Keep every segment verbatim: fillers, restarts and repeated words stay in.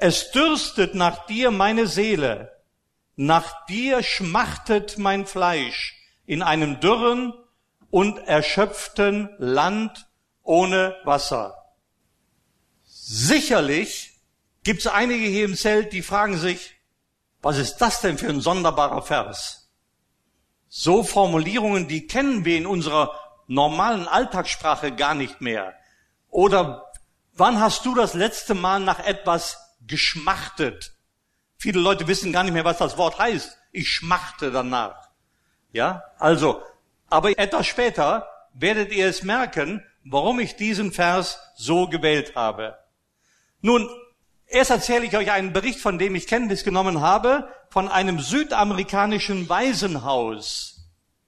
Es dürstet nach dir meine Seele, nach dir schmachtet mein Fleisch in einem dürren und erschöpften Land ohne Wasser. Sicherlich gibt es einige hier im Zelt, die fragen sich, was ist das denn für ein sonderbarer Vers? So Formulierungen, die kennen wir in unserer normalen Alltagssprache gar nicht mehr. Oder wann hast du das letzte Mal nach etwas geschmachtet? Viele Leute wissen gar nicht mehr, was das Wort heißt. Ich schmachte danach. Ja, also, aber etwas später werdet ihr es merken, warum ich diesen Vers so gewählt habe. Nun, erst erzähle ich euch einen Bericht, von dem ich Kenntnis genommen habe, von einem südamerikanischen Waisenhaus.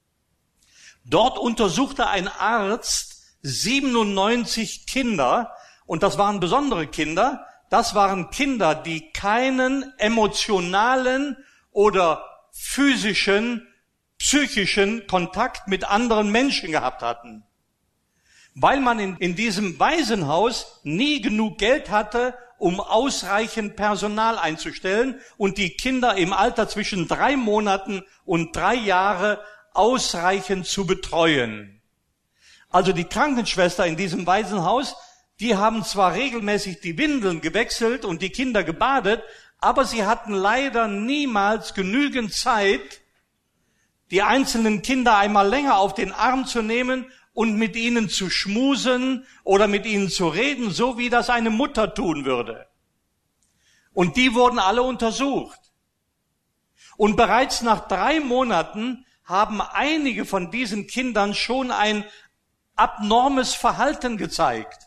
Dort untersuchte ein Arzt siebenundneunzig Kinder, und das waren besondere Kinder. Das waren Kinder, die keinen emotionalen oder physischen, psychischen Kontakt mit anderen Menschen gehabt hatten. Weil man in, in diesem Waisenhaus nie genug Geld hatte, um ausreichend Personal einzustellen und die Kinder im Alter zwischen drei Monaten und drei Jahre ausreichend zu betreuen. Also die Krankenschwester in diesem Waisenhaus, die haben zwar regelmäßig die Windeln gewechselt und die Kinder gebadet, aber sie hatten leider niemals genügend Zeit, die einzelnen Kinder einmal länger auf den Arm zu nehmen und mit ihnen zu schmusen oder mit ihnen zu reden, so wie das eine Mutter tun würde. Und die wurden alle untersucht. Und bereits nach drei Monaten haben einige von diesen Kindern schon ein abnormes Verhalten gezeigt.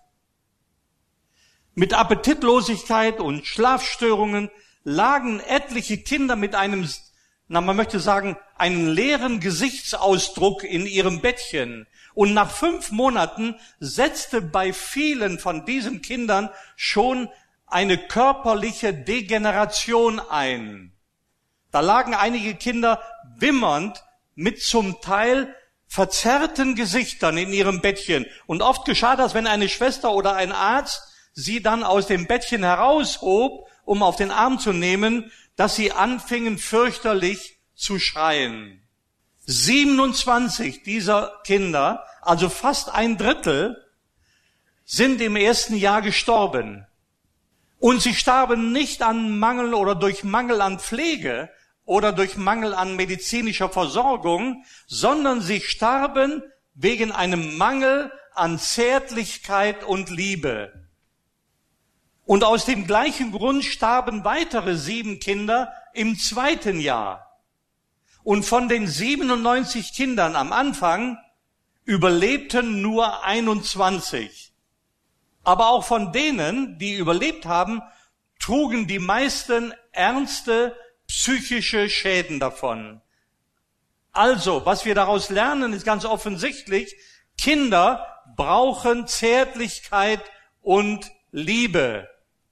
Mit Appetitlosigkeit und Schlafstörungen lagen etliche Kinder mit einem, na man möchte sagen, einen leeren Gesichtsausdruck in ihrem Bettchen. Und nach fünf Monaten setzte bei vielen von diesen Kindern schon eine körperliche Degeneration ein. Da lagen einige Kinder wimmernd mit zum Teil verzerrten Gesichtern in ihrem Bettchen. Und oft geschah das, wenn eine Schwester oder ein Arzt sie dann aus dem Bettchen heraushob, um auf den Arm zu nehmen, dass sie anfingen fürchterlich zu schreien. siebenundzwanzig dieser Kinder, also fast ein Drittel, sind im ersten Jahr gestorben. Und sie starben nicht an Mangel oder durch Mangel an Pflege oder durch Mangel an medizinischer Versorgung, sondern sie starben wegen einem Mangel an Zärtlichkeit und Liebe. Und aus dem gleichen Grund starben weitere sieben Kinder im zweiten Jahr. Und von den siebenundneunzig Kindern am Anfang überlebten nur einundzwanzig. Aber auch von denen, die überlebt haben, trugen die meisten ernste psychische Schäden davon. Also, was wir daraus lernen, ist ganz offensichtlich, Kinder brauchen Zärtlichkeit und Liebe.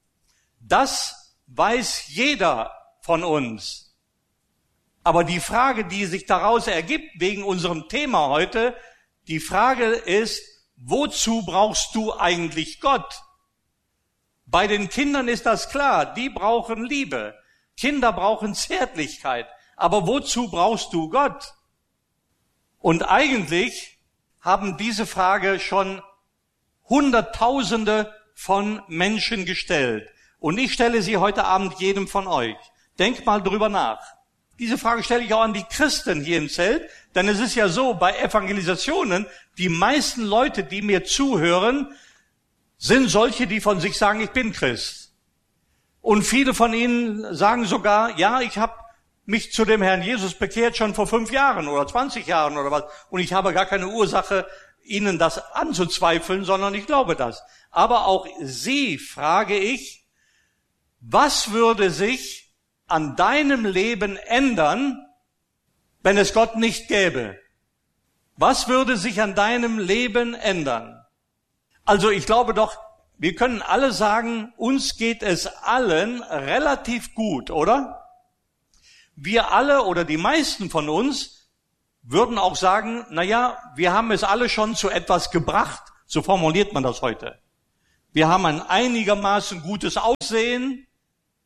Das weiß jeder von uns. Aber die Frage, die sich daraus ergibt, wegen unserem Thema heute, die Frage ist, wozu brauchst du eigentlich Gott? Bei den Kindern ist das klar, die brauchen Liebe. Kinder brauchen Zärtlichkeit. Aber wozu brauchst du Gott? Und eigentlich haben diese Frage schon Hunderttausende von Menschen gestellt. Und ich stelle sie heute Abend jedem von euch. Denkt mal drüber nach. Diese Frage stelle ich auch an die Christen hier im Zelt, denn es ist ja so, bei Evangelisationen, die meisten Leute, die mir zuhören, sind solche, die von sich sagen, ich bin Christ. Und viele von ihnen sagen sogar, ja, ich habe mich zu dem Herrn Jesus bekehrt schon vor fünf Jahren oder zwanzig Jahren oder was, und ich habe gar keine Ursache, ihnen das anzuzweifeln, sondern ich glaube das. Aber auch sie frage ich, was würde sich an deinem Leben ändern, wenn es Gott nicht gäbe? Was würde sich an deinem Leben ändern? Also ich glaube doch, wir können alle sagen, uns geht es allen relativ gut, oder? Wir alle oder die meisten von uns würden auch sagen, na ja, wir haben es alle schon zu etwas gebracht, so formuliert man das heute. Wir haben ein einigermaßen gutes Aussehen,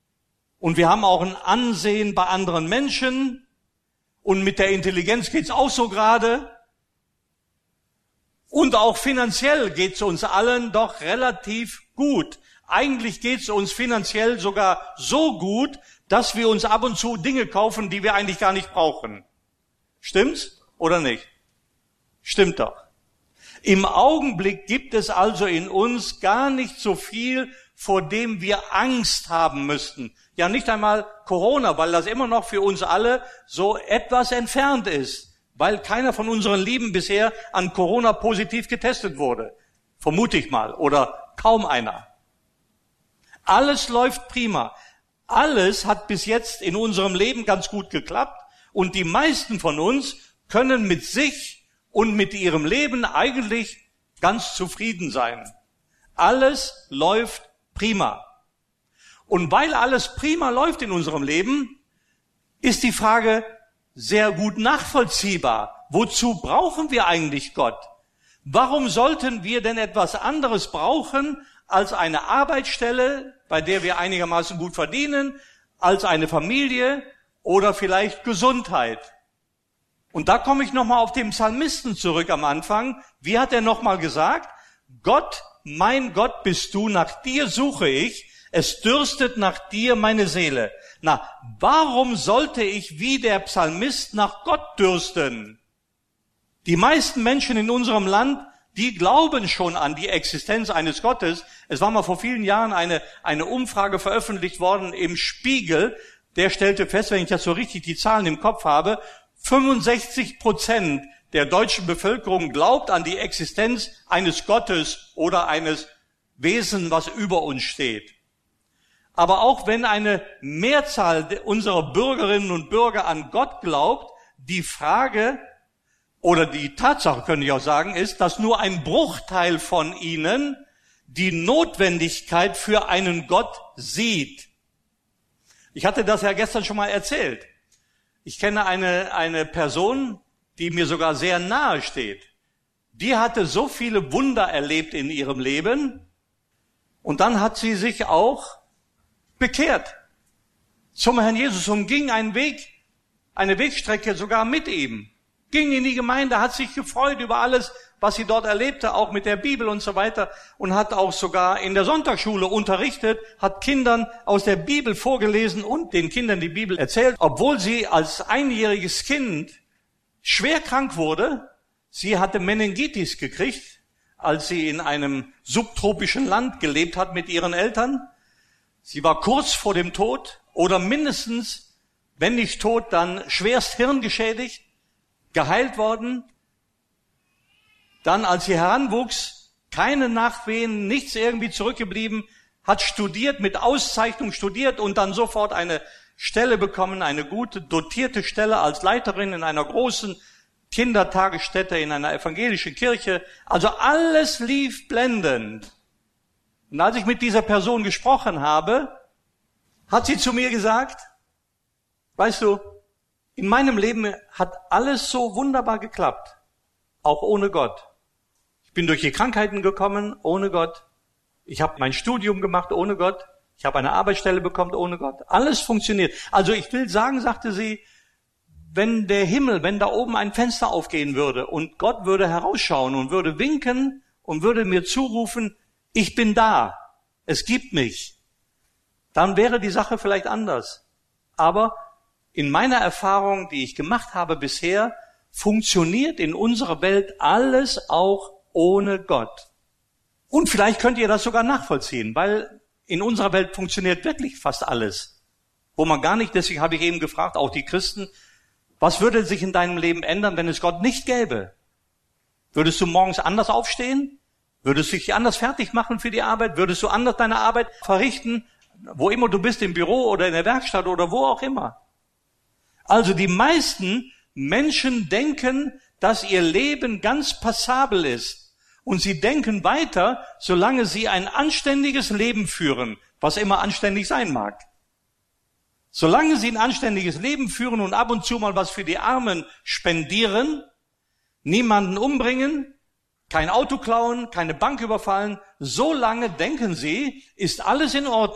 Und wir haben auch ein Ansehen bei anderen Menschen. Und mit der Intelligenz geht's auch so gerade. Und auch finanziell geht's uns allen doch relativ gut. Eigentlich geht's uns finanziell sogar so gut, dass wir uns ab und zu Dinge kaufen, die wir eigentlich gar nicht brauchen. Stimmt's oder nicht? Stimmt doch. Im Augenblick gibt es also in uns gar nicht so viel, vor dem wir Angst haben müssten. Ja, nicht einmal Corona, weil das immer noch für uns alle so etwas entfernt ist, weil keiner von unseren Lieben bisher an Corona positiv getestet wurde. Vermute ich mal. Oder kaum einer. Alles läuft prima. Alles hat bis jetzt in unserem Leben ganz gut geklappt. Und die meisten von uns können mit sich und mit ihrem Leben eigentlich ganz zufrieden sein. Alles läuft prima. Und weil alles prima läuft in unserem Leben, ist die Frage sehr gut nachvollziehbar. Wozu brauchen wir eigentlich Gott? Warum sollten wir denn etwas anderes brauchen als eine Arbeitsstelle, bei der wir einigermaßen gut verdienen, als eine Familie oder vielleicht Gesundheit? Und da komme ich nochmal auf den Psalmisten zurück am Anfang. Wie hat er nochmal gesagt? Gott, mein Gott bist du, nach dir suche ich, es dürstet nach dir meine Seele. Na, warum sollte ich wie der Psalmist nach Gott dürsten? Die meisten Menschen in unserem Land, die glauben schon an die Existenz eines Gottes. Es war mal vor vielen Jahren eine, eine Umfrage veröffentlicht worden im Spiegel. Der stellte fest, wenn ich das so richtig die Zahlen im Kopf habe, fünfundsechzig Prozent der deutschen Bevölkerung glaubt an die Existenz eines Gottes oder eines Wesens, was über uns steht. Aber auch wenn eine Mehrzahl unserer Bürgerinnen und Bürger an Gott glaubt, die Frage oder die Tatsache, könnte ich auch sagen, ist, dass nur ein Bruchteil von ihnen die Notwendigkeit für einen Gott sieht. Ich hatte das ja gestern schon mal erzählt. Ich kenne eine, eine Person, die mir sogar sehr nahe steht. Die hatte so viele Wunder erlebt in ihrem Leben und dann hat sie sich auch bekehrt zum Herrn Jesus und ging einen Weg, eine Wegstrecke sogar mit ihm. Ging in die Gemeinde, hat sich gefreut über alles, was sie dort erlebte, auch mit der Bibel und so weiter und hat auch sogar in der Sonntagsschule unterrichtet, hat Kindern aus der Bibel vorgelesen und den Kindern die Bibel erzählt, obwohl sie als einjähriges Kind schwer krank wurde. Sie hatte Meningitis gekriegt, als sie in einem subtropischen Land gelebt hat mit ihren Eltern. Sie war kurz vor dem Tod oder mindestens, wenn nicht tot, dann schwerst hirngeschädigt, geheilt worden. Dann, als sie heranwuchs, keine Nachwehen, nichts irgendwie zurückgeblieben, hat studiert, mit Auszeichnung studiert und dann sofort eine Stelle bekommen, eine gute, dotierte Stelle als Leiterin in einer großen Kindertagesstätte, in einer evangelischen Kirche. Also alles lief blendend. Und als ich mit dieser Person gesprochen habe, hat sie zu mir gesagt, weißt du, in meinem Leben hat alles so wunderbar geklappt, auch ohne Gott. Ich bin durch die Krankheiten gekommen, ohne Gott. Ich habe mein Studium gemacht, ohne Gott. Ich habe eine Arbeitsstelle bekommen, ohne Gott. Alles funktioniert. Also ich will sagen, sagte sie, wenn der Himmel, wenn da oben ein Fenster aufgehen würde und Gott würde herausschauen und würde winken und würde mir zurufen, ich bin da, es gibt mich, dann wäre die Sache vielleicht anders. Aber in meiner Erfahrung, die ich gemacht habe bisher, funktioniert in unserer Welt alles auch ohne Gott. Und vielleicht könnt ihr das sogar nachvollziehen, weil in unserer Welt funktioniert wirklich fast alles. Wo man gar nicht, deswegen habe ich eben gefragt, auch die Christen, was würde sich in deinem Leben ändern, wenn es Gott nicht gäbe? Würdest du morgens anders aufstehen? Würdest du dich anders fertig machen für die Arbeit? Würdest du anders deine Arbeit verrichten? Wo immer du bist, im Büro oder in der Werkstatt oder wo auch immer. Also die meisten Menschen denken, dass ihr Leben ganz passabel ist. Und sie denken weiter, solange sie ein anständiges Leben führen, was immer anständig sein mag. Solange sie ein anständiges Leben führen und ab und zu mal was für die Armen spendieren, niemanden umbringen, kein Auto klauen, keine Bank überfallen, so lange denken sie, ist alles in Ordnung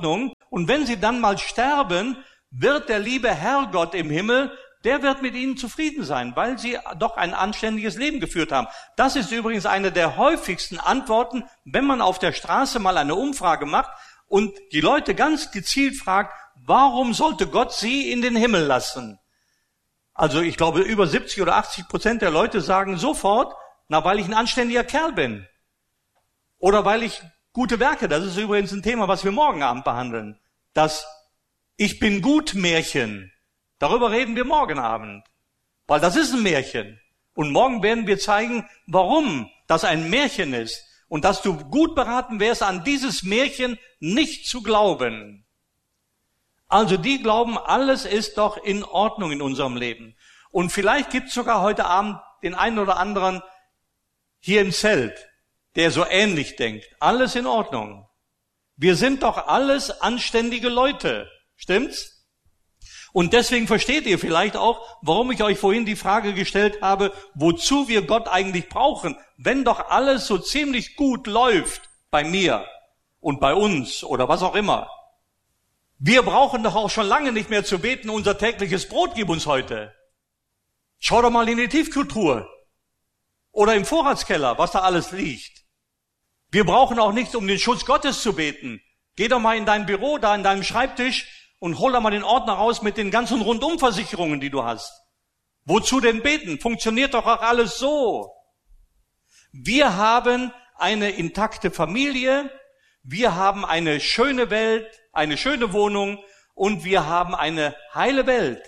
Und wenn sie dann mal sterben, wird der liebe Herrgott im Himmel, der wird mit ihnen zufrieden sein, weil sie doch ein anständiges Leben geführt haben. Das ist übrigens eine der häufigsten Antworten, wenn man auf der Straße mal eine Umfrage macht und die Leute ganz gezielt fragt, warum sollte Gott sie in den Himmel lassen? Also ich glaube, über siebzig oder achtzig Prozent der Leute sagen sofort, na, weil ich ein anständiger Kerl bin. Oder weil ich gute Werke, das ist übrigens ein Thema, was wir morgen Abend behandeln. Das Ich bin gut Märchen. Darüber reden wir morgen Abend. Weil das ist ein Märchen. Und morgen werden wir zeigen, warum das ein Märchen ist. Und dass du gut beraten wärst, an dieses Märchen nicht zu glauben. Also die glauben, alles ist doch in Ordnung in unserem Leben. Und vielleicht gibt es sogar heute Abend den einen oder anderen hier im Zelt, der so ähnlich denkt. Alles in Ordnung. Wir sind doch alles anständige Leute. Stimmt's? Und deswegen versteht ihr vielleicht auch, warum ich euch vorhin die Frage gestellt habe, wozu wir Gott eigentlich brauchen, wenn doch alles so ziemlich gut läuft bei mir und bei uns oder was auch immer. Wir brauchen doch auch schon lange nicht mehr zu beten, unser tägliches Brot gib uns heute. Schau doch mal in die Tiefkühltruhe oder im Vorratskeller, was da alles liegt. Wir brauchen auch nicht, um den Schutz Gottes zu beten. Geh doch mal in dein Büro, da in deinem Schreibtisch und hol da mal den Ordner raus mit den ganzen Rundumversicherungen, die du hast. Wozu denn beten? Funktioniert doch auch alles so. Wir haben eine intakte Familie, wir haben eine schöne Welt, eine schöne Wohnung und wir haben eine heile Welt.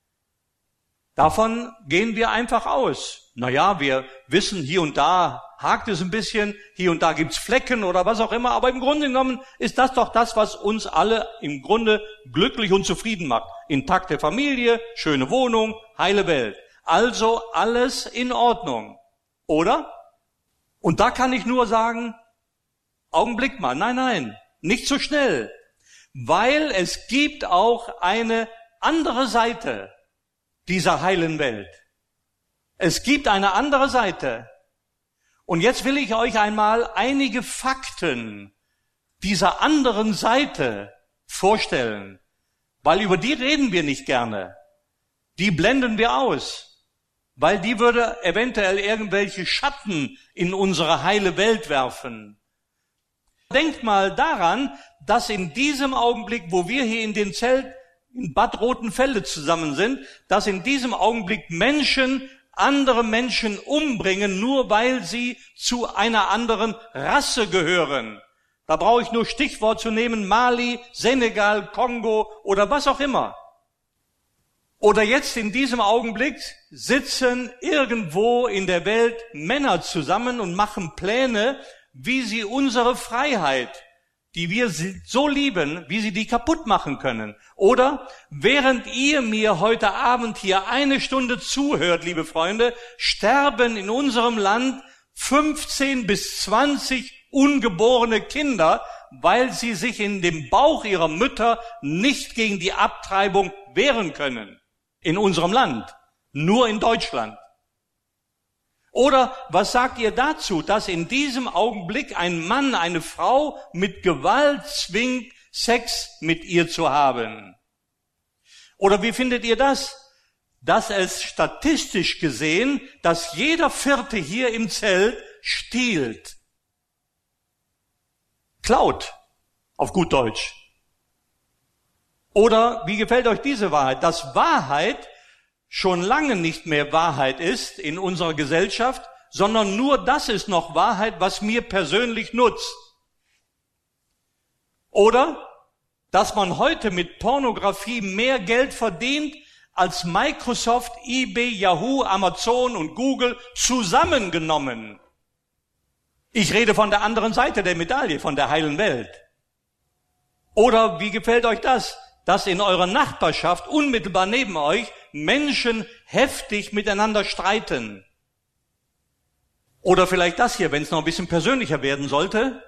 Davon gehen wir einfach aus. Naja, wir wissen, hier und da hakt es ein bisschen, hier und da gibt's Flecken oder was auch immer, aber im Grunde genommen ist das doch das, was uns alle im Grunde glücklich und zufrieden macht. Intakte Familie, schöne Wohnung, heile Welt. Also alles in Ordnung, oder? Und da kann ich nur sagen, Augenblick mal, nein, nein, nicht so schnell, weil es gibt auch eine andere Seite dieser heilen Welt. Es gibt eine andere Seite. Und jetzt will ich euch einmal einige Fakten dieser anderen Seite vorstellen, weil über die reden wir nicht gerne. Die blenden wir aus, weil die würde eventuell irgendwelche Schatten in unsere heile Welt werfen. Denkt mal daran, dass in diesem Augenblick, wo wir hier in dem Zelt in Bad Rotenfelde zusammen sind, dass in diesem Augenblick Menschen andere Menschen umbringen, nur weil sie zu einer anderen Rasse gehören. Da brauche ich nur Stichwort zu nehmen, Mali, Senegal, Kongo oder was auch immer. Oder jetzt in diesem Augenblick sitzen irgendwo in der Welt Männer zusammen und machen Pläne, wie sie unsere Freiheit, die wir so lieben, wie sie die kaputt machen können. Oder während ihr mir heute Abend hier eine Stunde zuhört, liebe Freunde, sterben in unserem Land fünfzehn bis zwanzig ungeborene Kinder, weil sie sich in dem Bauch ihrer Mütter nicht gegen die Abtreibung wehren können. In unserem Land. Nur in Deutschland. Oder was sagt ihr dazu, dass in diesem Augenblick ein Mann eine Frau mit Gewalt zwingt, Sex mit ihr zu haben? Oder wie findet ihr das? Dass es statistisch gesehen, dass jeder Vierte hier im Zelt stiehlt. Klaut, auf gut Deutsch. Oder wie gefällt euch diese Wahrheit? Dass Wahrheit schon lange nicht mehr Wahrheit ist in unserer Gesellschaft, sondern nur das ist noch Wahrheit, was mir persönlich nutzt. Oder, dass man heute mit Pornografie mehr Geld verdient, als Microsoft, eBay, Yahoo, Amazon und Google zusammengenommen. Ich rede von der anderen Seite der Medaille, von der heilen Welt. Oder wie gefällt euch das? Dass in eurer Nachbarschaft unmittelbar neben euch Menschen heftig miteinander streiten. Oder vielleicht das hier, wenn es noch ein bisschen persönlicher werden sollte.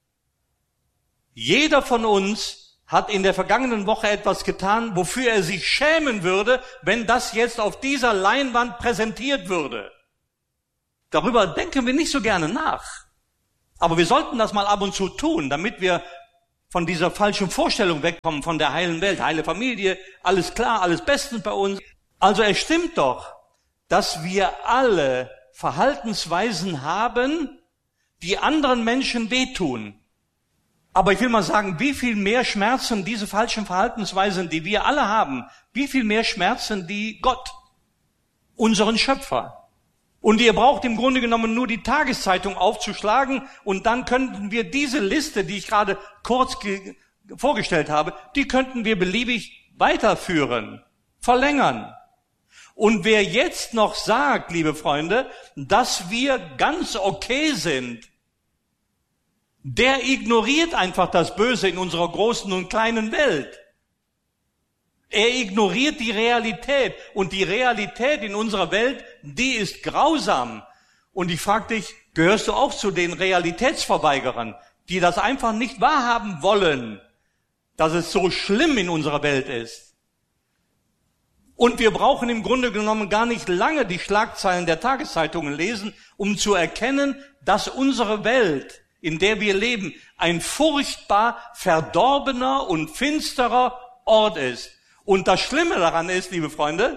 Jeder von uns hat in der vergangenen Woche etwas getan, wofür er sich schämen würde, wenn das jetzt auf dieser Leinwand präsentiert würde. Darüber denken wir nicht so gerne nach. Aber wir sollten das mal ab und zu tun, damit wir von dieser falschen Vorstellung wegkommen, von der heilen Welt, heile Familie, alles klar, alles bestens bei uns. Also es stimmt doch, dass wir alle Verhaltensweisen haben, die anderen Menschen wehtun. Aber ich will mal sagen, wie viel mehr schmerzen diese falschen Verhaltensweisen, die wir alle haben, wie viel mehr schmerzen die Gott, unseren Schöpfer. Und ihr braucht im Grunde genommen nur die Tageszeitung aufzuschlagen und dann könnten wir diese Liste, die ich gerade kurz ge- vorgestellt habe, die könnten wir beliebig weiterführen, verlängern. Und wer jetzt noch sagt, liebe Freunde, dass wir ganz okay sind, der ignoriert einfach das Böse in unserer großen und kleinen Welt. Er ignoriert die Realität. Und die Realität in unserer Welt, die ist grausam. Und ich frage dich, gehörst du auch zu den Realitätsverweigerern, die das einfach nicht wahrhaben wollen, dass es so schlimm in unserer Welt ist? Und wir brauchen im Grunde genommen gar nicht lange die Schlagzeilen der Tageszeitungen lesen, um zu erkennen, dass unsere Welt, in der wir leben, ein furchtbar verdorbener und finsterer Ort ist. Und das Schlimme daran ist, liebe Freunde,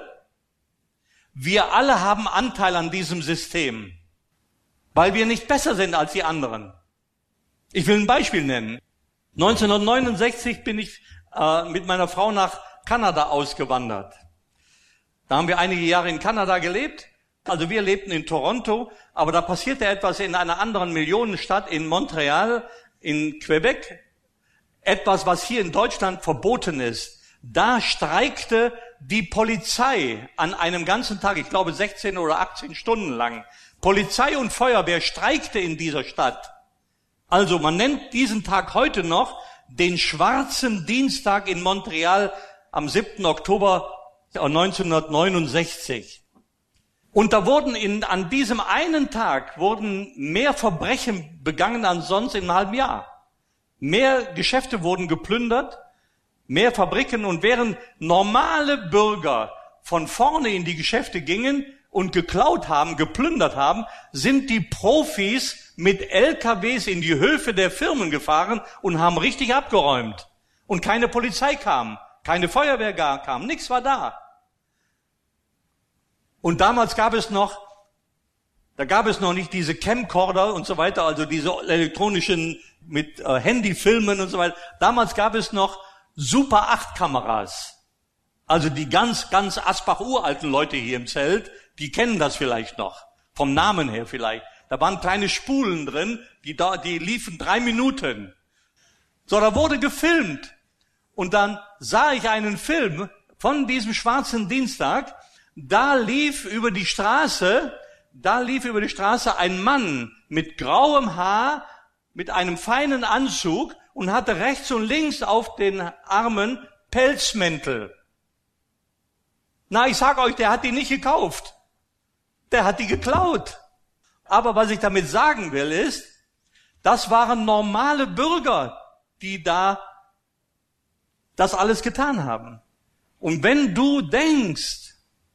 wir alle haben Anteil an diesem System, weil wir nicht besser sind als die anderen. Ich will ein Beispiel nennen. neunzehnhundertneunundsechzig bin ich äh, mit meiner Frau nach Kanada ausgewandert. Da haben wir einige Jahre in Kanada gelebt. Also wir lebten in Toronto, aber da passierte etwas in einer anderen Millionenstadt, in Montreal, in Quebec. Etwas, was hier in Deutschland verboten ist. Da streikte die Polizei an einem ganzen Tag, ich glaube sechzehn oder achtzehn Stunden lang. Polizei und Feuerwehr streikte in dieser Stadt. Also man nennt diesen Tag heute noch den Schwarzen Dienstag in Montreal am siebten Oktober neunzehnhundertneunundsechzig. Und da wurden in, an diesem einen Tag wurden mehr Verbrechen begangen als sonst in einem halben Jahr. Mehr Geschäfte wurden geplündert, mehr Fabriken, und während normale Bürger von vorne in die Geschäfte gingen und geklaut haben, geplündert haben, sind die Profis mit L K Ws in die Höfe der Firmen gefahren und haben richtig abgeräumt. Und keine Polizei kam, keine Feuerwehr kam, nichts war da. Und damals gab es noch, da gab es noch nicht diese Camcorder und so weiter, also diese elektronischen mit äh, Handyfilmen und so weiter. Damals gab es noch Super acht Kameras. Also die ganz, ganz Asbach-uralten Leute hier im Zelt, die kennen das vielleicht noch. Vom Namen her vielleicht. Da waren kleine Spulen drin, die, da, die liefen drei Minuten. So, da wurde gefilmt. Und dann sah ich einen Film von diesem Schwarzen Dienstag. Da lief über die Straße, da lief über die Straße ein Mann mit grauem Haar, mit einem feinen Anzug und hatte rechts und links auf den Armen Pelzmäntel. Na, ich sag euch, der hat die nicht gekauft. Der hat die geklaut. Aber was ich damit sagen will, ist, das waren normale Bürger, die da das alles getan haben. Und wenn du denkst,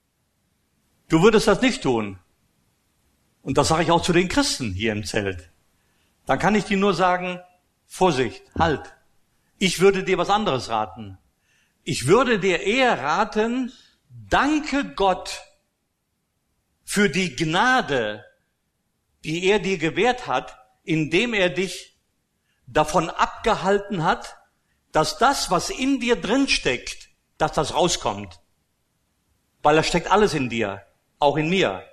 du würdest das nicht tun, und das sage ich auch zu den Christen hier im Zelt, dann kann ich dir nur sagen, Vorsicht, halt. Ich würde dir was anderes raten. Ich würde dir eher raten, danke Gott für die Gnade, die er dir gewährt hat, indem er dich davon abgehalten hat, dass das, was in dir drin steckt, dass das rauskommt. Weil da steckt alles in dir, auch in mir.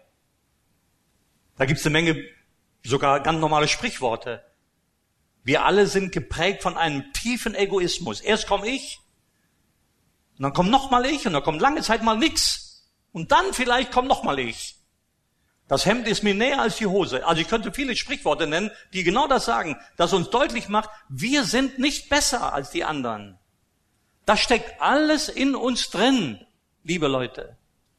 Da gibt es eine Menge, sogar ganz normale Sprichworte. Wir alle sind geprägt von einem tiefen Egoismus. Erst komme ich, und dann kommt noch mal ich, und dann kommt lange Zeit mal nix. Und dann vielleicht kommt noch mal ich. Das Hemd ist mir näher als die Hose. Also ich könnte viele Sprichworte nennen, die genau das sagen, dass uns deutlich macht, wir sind nicht besser als die anderen. Das steckt alles in uns drin, liebe Leute.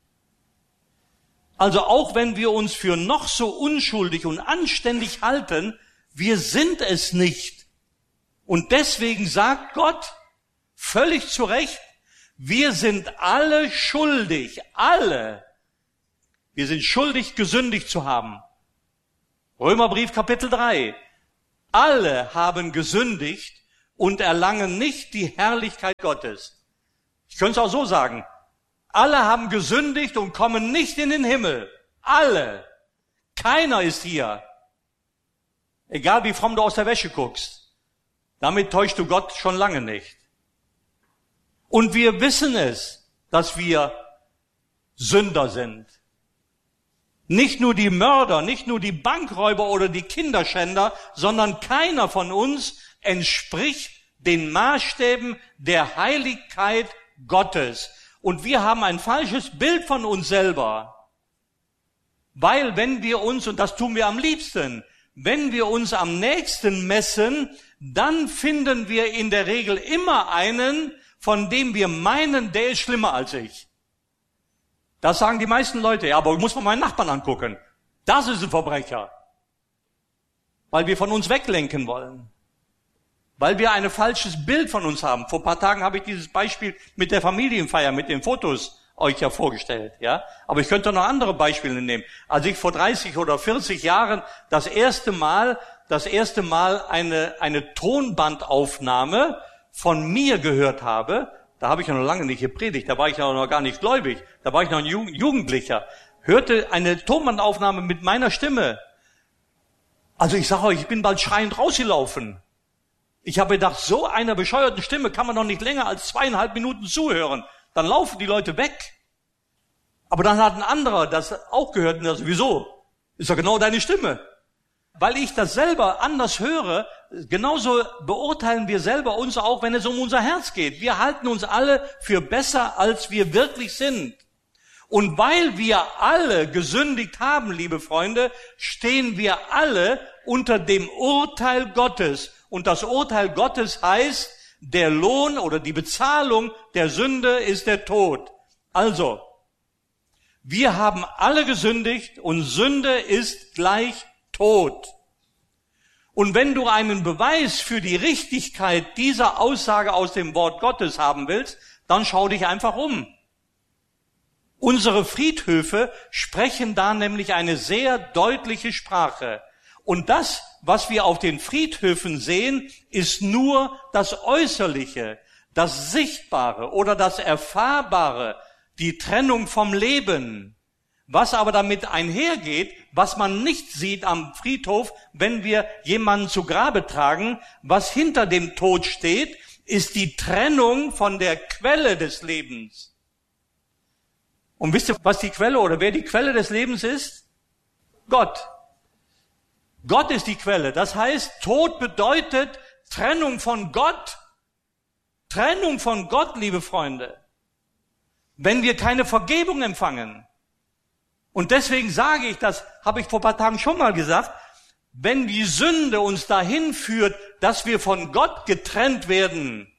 Also auch wenn wir uns für noch so unschuldig und anständig halten, wir sind es nicht. Und deswegen sagt Gott völlig zu Recht, wir sind alle schuldig, alle. Wir sind schuldig, gesündigt zu haben. Römerbrief Kapitel drei. Alle haben gesündigt und erlangen nicht die Herrlichkeit Gottes. Ich könnte es auch so sagen. Alle haben gesündigt und kommen nicht in den Himmel. Alle. Keiner ist hier. Egal wie fromm du aus der Wäsche guckst. Damit täuschst du Gott schon lange nicht. Und wir wissen es, dass wir Sünder sind. Nicht nur die Mörder, nicht nur die Bankräuber oder die Kinderschänder, sondern keiner von uns entspricht den Maßstäben der Heiligkeit Gottes. Und wir haben ein falsches Bild von uns selber. Weil wenn wir uns, und das tun wir am liebsten, wenn wir uns am nächsten messen, dann finden wir in der Regel immer einen, von dem wir meinen, der ist schlimmer als ich. Das sagen die meisten Leute. Ja, aber ich muss mal meinen Nachbarn angucken. Das ist ein Verbrecher. Weil wir von uns weglenken wollen. Weil wir ein falsches Bild von uns haben. Vor ein paar Tagen habe ich dieses Beispiel mit der Familienfeier, mit den Fotos euch ja vorgestellt, ja. Aber ich könnte noch andere Beispiele nehmen. Als ich vor dreißig oder vierzig Jahren das erste Mal, das erste Mal eine, eine Tonbandaufnahme von mir gehört habe, da habe ich ja noch lange nicht gepredigt, da war ich ja noch gar nicht gläubig, da war ich noch ein Jugendlicher, hörte eine Tonbandaufnahme mit meiner Stimme. Also ich sage euch, ich bin bald schreiend rausgelaufen. Ich habe gedacht, so einer bescheuerten Stimme kann man noch nicht länger als zweieinhalb Minuten zuhören. Dann laufen die Leute weg. Aber dann hat ein anderer das auch gehört und sagt, wieso? Ist doch genau deine Stimme. Weil ich das selber anders höre, genauso beurteilen wir selber uns auch, wenn es um unser Herz geht. Wir halten uns alle für besser, als wir wirklich sind. Und weil wir alle gesündigt haben, liebe Freunde, stehen wir alle unter dem Urteil Gottes. Und das Urteil Gottes heißt, der Lohn oder die Bezahlung der Sünde ist der Tod. Also, wir haben alle gesündigt und Sünde ist gleich Tod. Und wenn du einen Beweis für die Richtigkeit dieser Aussage aus dem Wort Gottes haben willst, dann schau dich einfach um. Unsere Friedhöfe sprechen da nämlich eine sehr deutliche Sprache. Und das, was wir auf den Friedhöfen sehen, ist nur das Äußerliche, das Sichtbare oder das Erfahrbare, die Trennung vom Leben. Was aber damit einhergeht, was man nicht sieht am Friedhof, wenn wir jemanden zu Grabe tragen, was hinter dem Tod steht, ist die Trennung von der Quelle des Lebens. Und wisst ihr, was die Quelle oder wer die Quelle des Lebens ist? Gott. Gott ist die Quelle. Das heißt, Tod bedeutet Trennung von Gott. Trennung von Gott, liebe Freunde. Wenn wir keine Vergebung empfangen. Und deswegen sage ich, das habe ich vor ein paar Tagen schon mal gesagt, wenn die Sünde uns dahin führt, dass wir von Gott getrennt werden,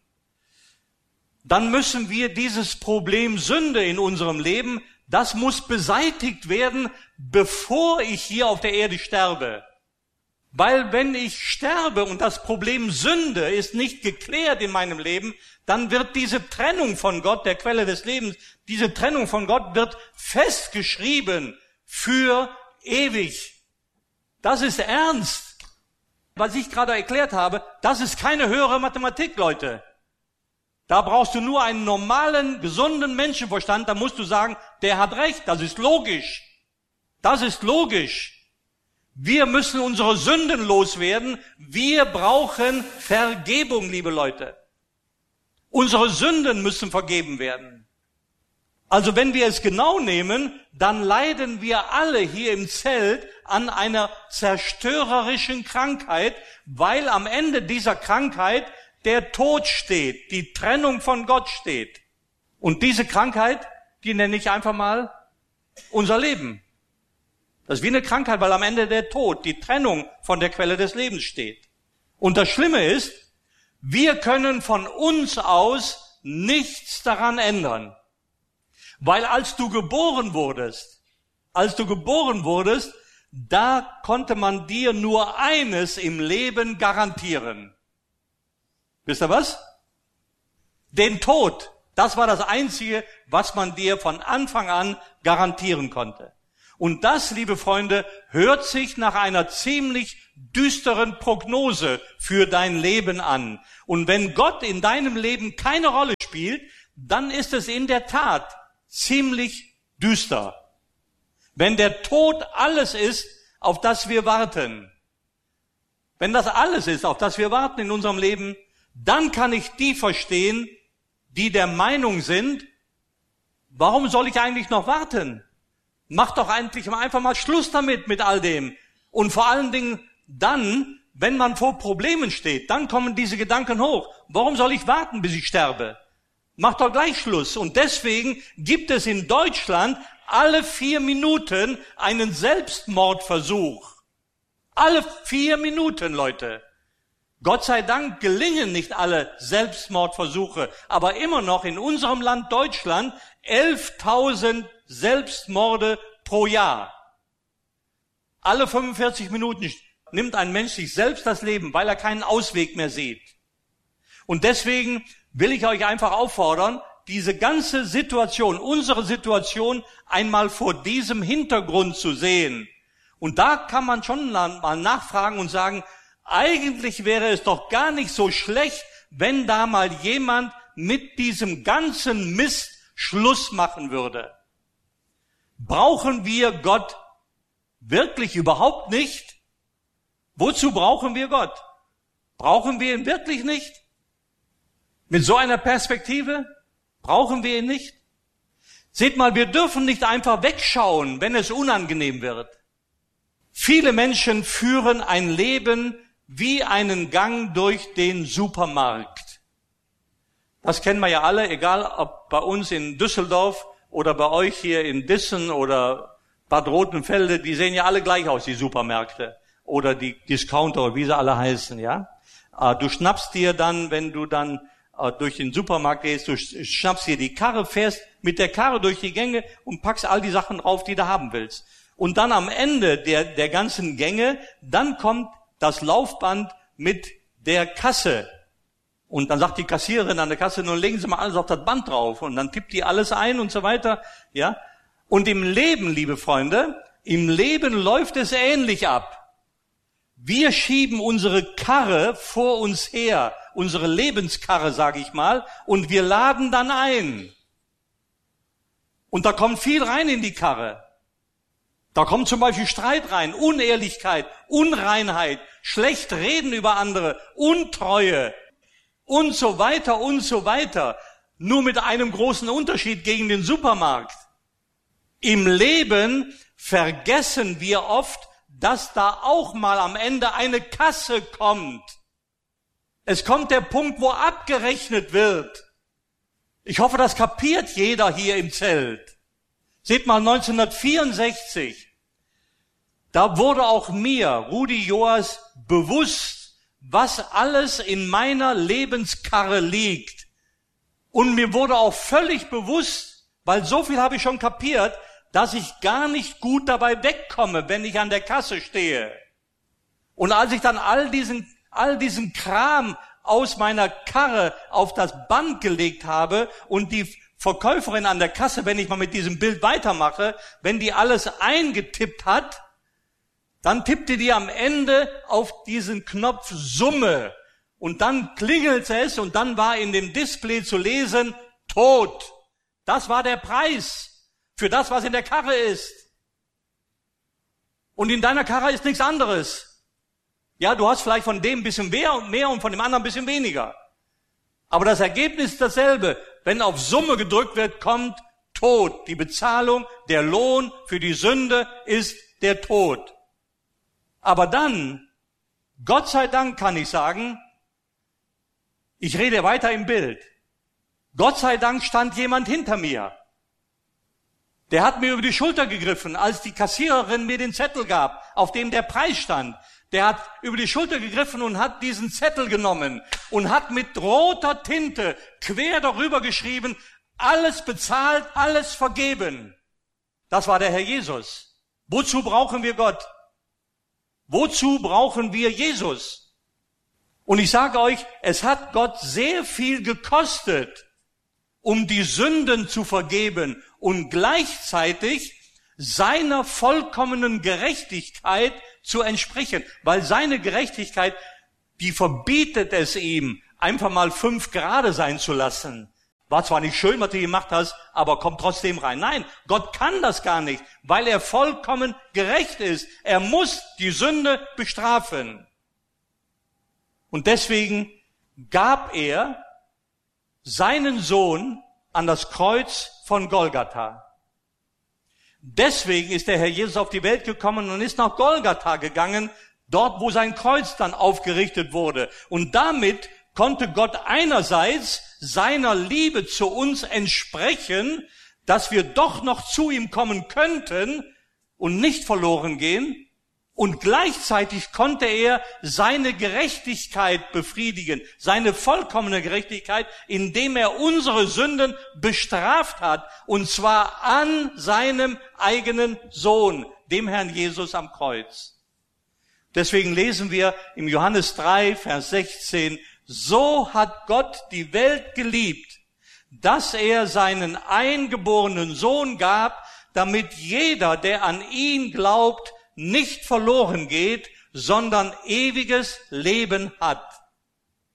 dann müssen wir dieses Problem Sünde in unserem Leben, das muss beseitigt werden, bevor ich hier auf der Erde sterbe. Weil wenn ich sterbe und das Problem Sünde ist nicht geklärt in meinem Leben, dann wird diese Trennung von Gott, der Quelle des Lebens, diese Trennung von Gott wird festgeschrieben für ewig. Das ist ernst. Was ich gerade erklärt habe, das ist keine höhere Mathematik, Leute. Da brauchst du nur einen normalen, gesunden Menschenverstand, da musst du sagen, der hat recht, das ist logisch. Das ist logisch. Wir müssen unsere Sünden loswerden. Wir brauchen Vergebung, liebe Leute. Unsere Sünden müssen vergeben werden. Also wenn wir es genau nehmen, dann leiden wir alle hier im Zelt an einer zerstörerischen Krankheit, weil am Ende dieser Krankheit der Tod steht, die Trennung von Gott steht. Und diese Krankheit, die nenne ich einfach mal unser Leben. Das ist wie eine Krankheit, weil am Ende der Tod, die Trennung von der Quelle des Lebens steht. Und das Schlimme ist, wir können von uns aus nichts daran ändern. Weil als du geboren wurdest, als du geboren wurdest, da konnte man dir nur eines im Leben garantieren. Wisst ihr was? Den Tod. Das war das Einzige, was man dir von Anfang an garantieren konnte. Und das, liebe Freunde, hört sich nach einer ziemlich düsteren Prognose für dein Leben an. Und wenn Gott in deinem Leben keine Rolle spielt, dann ist es in der Tat ziemlich düster. Wenn der Tod alles ist, auf das wir warten, wenn das alles ist, auf das wir warten in unserem Leben, dann kann ich die verstehen, die der Meinung sind, warum soll ich eigentlich noch warten? Mach doch eigentlich einfach mal Schluss damit, mit all dem. Und vor allen Dingen dann, wenn man vor Problemen steht, dann kommen diese Gedanken hoch. Warum soll ich warten, bis ich sterbe? Mach doch gleich Schluss. Und deswegen gibt es in Deutschland alle vier Minuten einen Selbstmordversuch. Alle vier Minuten, Leute. Gott sei Dank gelingen nicht alle Selbstmordversuche, aber immer noch in unserem Land Deutschland elftausend Selbstmorde pro Jahr. Alle fünfundvierzig Minuten nimmt ein Mensch sich selbst das Leben, weil er keinen Ausweg mehr sieht. Und deswegen will ich euch einfach auffordern, diese ganze Situation, unsere Situation einmal vor diesem Hintergrund zu sehen. Und da kann man schon mal nachfragen und sagen, eigentlich wäre es doch gar nicht so schlecht, wenn da mal jemand mit diesem ganzen Mist Schluss machen würde. Brauchen wir Gott wirklich überhaupt nicht? Wozu brauchen wir Gott? Brauchen wir ihn wirklich nicht? Mit so einer Perspektive brauchen wir ihn nicht? Seht mal, wir dürfen nicht einfach wegschauen, wenn es unangenehm wird. Viele Menschen führen ein Leben wie einen Gang durch den Supermarkt. Das kennen wir ja alle, egal ob bei uns in Düsseldorf oder bei euch hier in Dissen oder Bad Rotenfelde, die sehen ja alle gleich aus, die Supermärkte oder die Discounter, wie sie alle heißen, ja. Du schnappst dir dann, wenn du dann durch den Supermarkt gehst, du schnappst dir die Karre, fährst mit der Karre durch die Gänge und packst all die Sachen drauf, die du haben willst. Und dann am Ende der, der ganzen Gänge, dann kommt das Laufband mit der Kasse. Und dann sagt die Kassiererin an der Kasse, nun legen Sie mal alles auf das Band drauf. Und dann tippt die alles ein und so weiter, ja. Und im Leben, liebe Freunde, im Leben läuft es ähnlich ab. Wir schieben unsere Karre vor uns her, unsere Lebenskarre, sage ich mal, und wir laden dann ein. Und da kommt viel rein in die Karre. Da kommt zum Beispiel Streit rein, Unehrlichkeit, Unreinheit, schlecht reden über andere, Untreue und so weiter und so weiter. Nur mit einem großen Unterschied gegen den Supermarkt. Im Leben vergessen wir oft, dass da auch mal am Ende eine Kasse kommt. Es kommt der Punkt, wo abgerechnet wird. Ich hoffe, das kapiert jeder hier im Zelt. Seht mal, neunzehnhundertvierundsechzig, da wurde auch mir, Rudi Joas, bewusst, was alles in meiner Lebenskarre liegt. Und mir wurde auch völlig bewusst, weil so viel habe ich schon kapiert, dass ich gar nicht gut dabei wegkomme, wenn ich an der Kasse stehe. Und als ich dann all diesen, all diesen Kram aus meiner Karre auf das Band gelegt habe und die Verkäuferin an der Kasse, wenn ich mal mit diesem Bild weitermache, wenn die alles eingetippt hat, dann tippte die am Ende auf diesen Knopf Summe und dann klingelte es und dann war in dem Display zu lesen, tot. Das war der Preis für das, was in der Karre ist. Und in deiner Karre ist nichts anderes. Ja, du hast vielleicht von dem ein bisschen mehr und mehr und von dem anderen ein bisschen weniger. Aber das Ergebnis ist dasselbe. Wenn auf Summe gedrückt wird, kommt Tod. Die Bezahlung, der Lohn für die Sünde ist der Tod. Aber dann, Gott sei Dank kann ich sagen, ich rede weiter im Bild. Gott sei Dank stand jemand hinter mir. Der hat mir über die Schulter gegriffen, als die Kassiererin mir den Zettel gab, auf dem der Preis stand. Der hat über die Schulter gegriffen und hat diesen Zettel genommen und hat mit roter Tinte quer darüber geschrieben, alles bezahlt, alles vergeben. Das war der Herr Jesus. Wozu brauchen wir Gott? Wozu brauchen wir Jesus? Und ich sage euch, es hat Gott sehr viel gekostet, um die Sünden zu vergeben und gleichzeitig seiner vollkommenen Gerechtigkeit zu entsprechen. Weil seine Gerechtigkeit, die verbietet es ihm, einfach mal fünf gerade sein zu lassen. War zwar nicht schön, was du gemacht hast, aber kommt trotzdem rein. Nein, Gott kann das gar nicht, weil er vollkommen gerecht ist. Er muss die Sünde bestrafen. Und deswegen gab er seinen Sohn an das Kreuz von Golgatha. Deswegen ist der Herr Jesus auf die Welt gekommen und ist nach Golgatha gegangen, dort, wo sein Kreuz dann aufgerichtet wurde. Und damit konnte Gott einerseits seiner Liebe zu uns entsprechen, dass wir doch noch zu ihm kommen könnten und nicht verloren gehen. Und gleichzeitig konnte er seine Gerechtigkeit befriedigen, seine vollkommene Gerechtigkeit, indem er unsere Sünden bestraft hat, und zwar an seinem eigenen Sohn, dem Herrn Jesus am Kreuz. Deswegen lesen wir im Johannes drei, Vers sechzehn, so hat Gott die Welt geliebt, dass er seinen eingeborenen Sohn gab, damit jeder, der an ihn glaubt, nicht verloren geht, sondern ewiges Leben hat.